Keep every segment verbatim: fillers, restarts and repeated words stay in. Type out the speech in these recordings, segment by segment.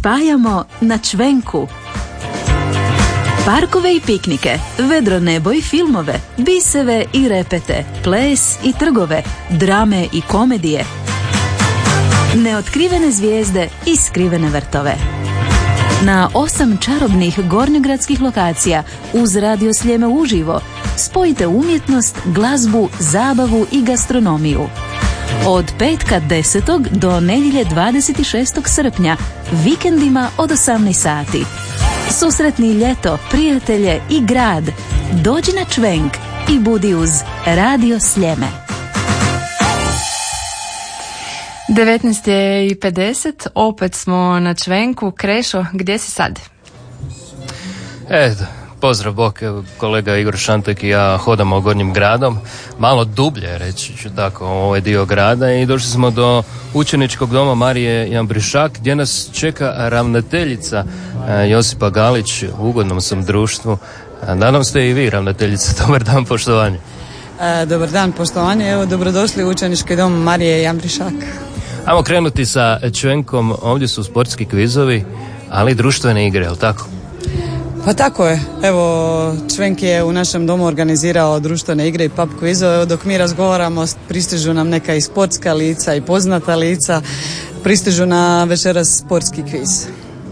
spajamo na Čvenku. Parkove i piknike, vedro nebo i filmove, biseve i repete, ples i trgove, drame i komedije, neotkrivene zvijezde i skrivene vrtove. Na osam čarobnih gornjogradskih lokacija uz Radio Sljeme uživo spojite umjetnost, glazbu, zabavu i gastronomiju. Od petka desetog do nedjelje dvadeset šestog srpnja, vikendima od osamnaest sati. Susretni ljeto, prijatelje i grad. Dođi na Čvenk i budi uz Radio Sljeme. devetnaest je i pedeset, opet smo na Čvenku. Krešo, gdje si sad? E, pozdrav Bog, kolega Igor Šantek i ja hodamo Gornjim gradom, malo dublje reći ću tako ovaj dio grada, i došli smo do učeničkog doma Marije Jambrišak gdje nas čeka ravnateljica Josipa Galić. U ugodnom sam društvu. Nadam ste i vi, ravnateljica. Dobar dan, poštovanje. E, dobar dan, poštovanje. Evo, dobrodošli u učenički dom Marije Jambrišak. Ajmo krenuti sa Čvenkom. Ovdje su sportski kvizovi, ali i društvene igre, jel tako? Pa tako je. Evo, Čvenk je u našem domu organizirao društvene igre i pub kvizove. Evo, dok mi razgovaramo, pristižu nam neka i sportska lica i poznata lica. Pristižu na večeras sportski kviz.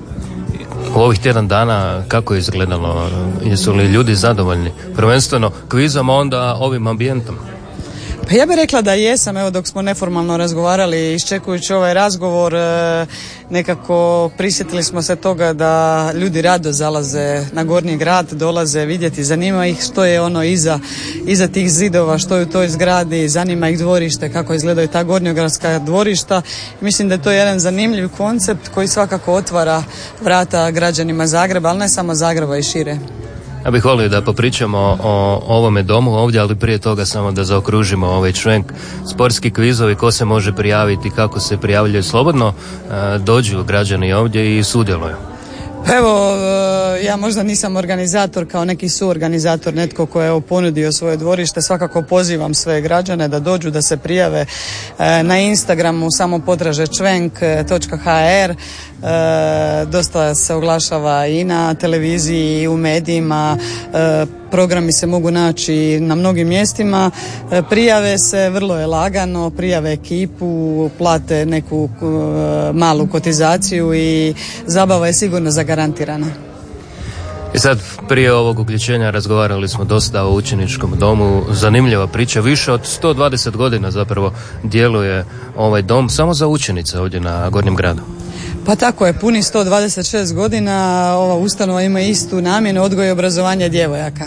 U ovih tjedan dana kako je izgledalo? Jesu li ljudi zadovoljni? Prvenstveno kvizom, a onda ovim ambijentom? Pa ja bih rekla da jesam, evo dok smo neformalno razgovarali, iščekujući ovaj razgovor, nekako prisjetili smo se toga da ljudi rado zalaze na Gornji grad, dolaze vidjeti, zanima ih što je ono iza, iza tih zidova, što je u toj zgradi, zanima ih dvorište, kako izgledaju ta gornjogradska dvorišta. Mislim da je to jedan zanimljiv koncept koji svakako otvara vrata građanima Zagreba, ali ne samo Zagreba i šire. Ja bih volio da popričamo o ovome domu ovdje, ali prije toga samo da zaokružimo ovaj Čvenk. Sportski kvizovi, ko se može prijaviti, kako se prijavljaju slobodno, dođu građani ovdje i sudjeluju. Evo, ja možda nisam organizator kao neki suorganizator, netko ko je ponudio svoje dvorište. Svakako pozivam sve građane da dođu, da se prijave na Instagramu, samo potraže čvenk točka ha er. E, dosta se oglašava i na televiziji i u medijima, e, programi se mogu naći na mnogim mjestima, e, prijave se, vrlo je lagano, prijave ekipu, plate neku e, malu kotizaciju i zabava je sigurno zagarantirana. I sad, prije ovog uključenja razgovarali smo dosta o učeničkom domu. Zanimljiva priča, više od sto dvadeset godina zapravo djeluje ovaj dom samo za učenice ovdje na Gornjem gradu. Pa tako je, puni sto dvadeset šest godina, ova ustanova ima istu namjenu, odgoj i obrazovanje djevojaka.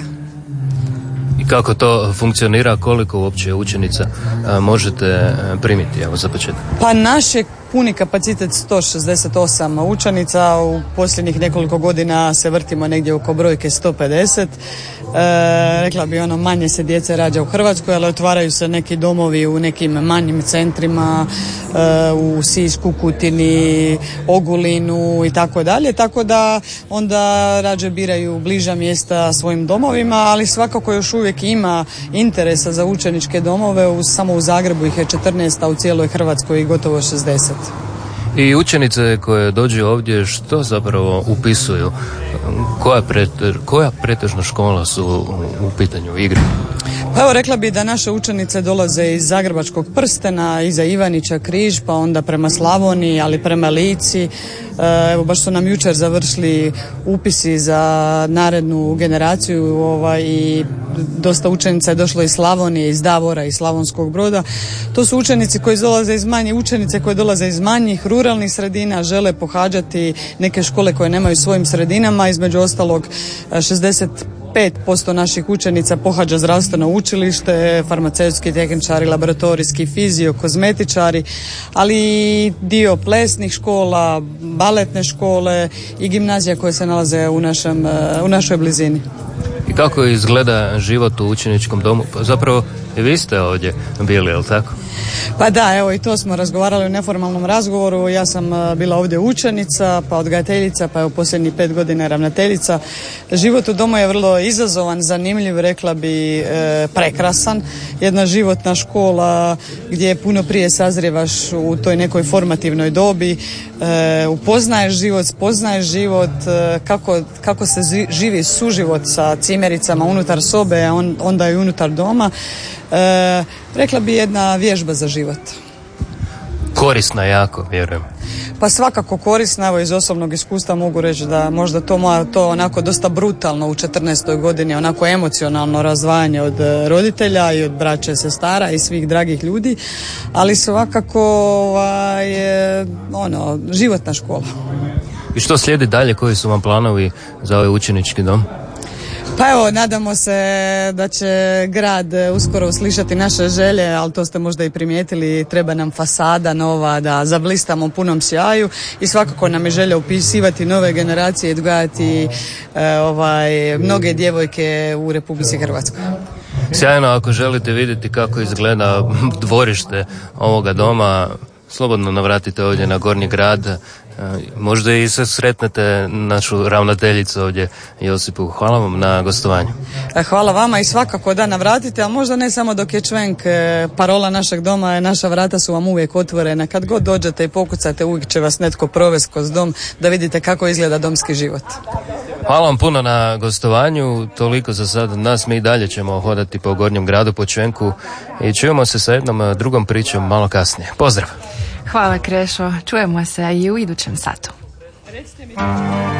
I kako to funkcionira, koliko uopće učenica a, možete primiti, evo za početak? Pa naš je puni kapacitet sto šezdeset osam učenica, u posljednjih nekoliko godina se vrtimo negdje oko brojke sto pedeset. E, rekla bi ono, manje se djece rađa u Hrvatskoj, ali otvaraju se neki domovi u nekim manjim centrima, e, u Sisku, Kutini, Ogulinu i tako dalje, tako da onda rađe biraju bliža mjesta svojim domovima, ali svakako još uvijek ima interesa za učeničke domove, u, samo u Zagrebu ih je četrnaest, a u cijeloj Hrvatskoj gotovo šezdeset. I učenice koje dođu ovdje, što zapravo upisuju? Koja, pretež, koja pretežna škola su u, u pitanju igre? Pa evo, rekla bi da naše učenice dolaze iz Zagrebačkog prstena, iza Ivanića Križ, pa onda prema Slavoniji, ali prema Lici. Evo, baš su nam jučer završili upisi za narednu generaciju, ovaj, i dosta učenica je došlo iz Slavonije, iz Davora, iz Slavonskog Broda. To su učenici koji dolaze iz manjih, učenice koje dolaze iz manjih ruralnih sredina, žele pohađati neke škole koje nemaju svojim sredinama, između ostalog šezdeset pet posto naših učenica pohađa zdravstveno učilište, farmaceutski tehničari, laboratorijski, fizio, kozmetičari, ali dio plesnih škola, baletne škole i gimnazija koje se nalaze u, našem, u našoj blizini. I kako izgleda život u učeničkom domu? Pa zapravo I vi ste ovdje bili, je li tako? Pa da, evo i to smo razgovarali u neformalnom razgovoru. Ja sam bila ovdje učenica, pa odgajateljica, pa je u posljednjih pet godina ravnateljica. Život u domu je vrlo izazovan, zanimljiv, rekla bi e, prekrasan. Jedna životna škola gdje puno prije sazrijevaš u toj nekoj formativnoj dobi, e, upoznaješ život, spoznaješ život, e, kako, kako se zi, živi suživot sa cimericama unutar sobe, a on, onda i unutar doma. E, rekla bi jedna vježba za život. Korisna jako, vjerujem. Pa svakako korisna, evo iz osobnog iskustva mogu reći da možda to moja to onako dosta brutalno u četrnaestoj godini, onako emocionalno razdvajanje od roditelja i od braće, sestara i svih dragih ljudi, ali svakako ovaj, ono, životna škola. I što slijedi dalje, koji su vam planovi za ovaj učenički dom? Pa evo, nadamo se da će grad uskoro uslišati naše želje, ali to ste možda i primijetili, treba nam fasada nova da zablistamo u punom sjaju i svakako nam je želja upisivati nove generacije i odgajati e, ovaj, mnoge djevojke u Republici Hrvatskoj. Sjajno, ako želite vidjeti kako izgleda dvorište ovoga doma, slobodno navratite ovdje na Gornji grad. Možda i se sretnete našu ravnateljicu ovdje, Josipu. Hvala vam na gostovanju. Hvala vama i svakako da navratite, ali možda ne samo dok je čvenk. Parola našeg doma je naša vrata su vam uvijek otvorena. Kad god dođete i pokucate, uvijek će vas netko provesti kroz dom da vidite kako izgleda domski život. Hvala vam puno na gostovanju, toliko za sad nas, mi i dalje ćemo hodati po Gornjem gradu, po čvenku i čujemo se sa jednom drugom pričom malo kasnije. Pozdrav! Hvala Krešo, čujemo se i u idućem satu.